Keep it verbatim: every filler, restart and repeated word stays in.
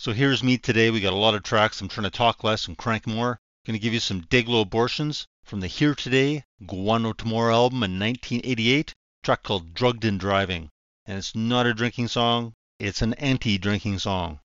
So here's me today. We got a lot of tracks. I'm trying to talk less and crank more. Going to give you some Dayglow Abortions from the Here Today, Guano Tomorrow album in nineteen eighty-eight, a track called Drugged in Driving. And it's not a drinking song, it's an anti-drinking song.